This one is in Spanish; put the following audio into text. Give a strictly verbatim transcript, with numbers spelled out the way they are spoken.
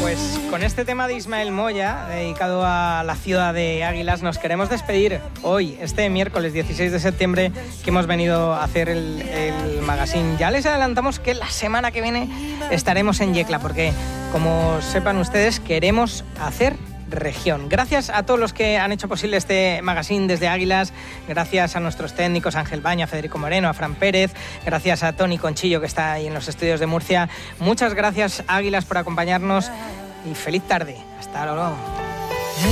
Pues con este tema de Ismael Moya, dedicado a la ciudad de Águilas, nos queremos despedir hoy, este miércoles dieciséis de septiembre, que hemos venido a hacer el, el magazine. Ya les adelantamos que la semana que viene estaremos en Yecla, porque, como sepan ustedes, queremos hacer región. Gracias a todos los que han hecho posible este magazine desde Águilas, gracias a nuestros técnicos Ángel Baña, Federico Moreno, a Fran Pérez, gracias a Tony Conchillo, que está ahí en los estudios de Murcia. Muchas gracias, Águilas, por acompañarnos y feliz tarde. Hasta luego.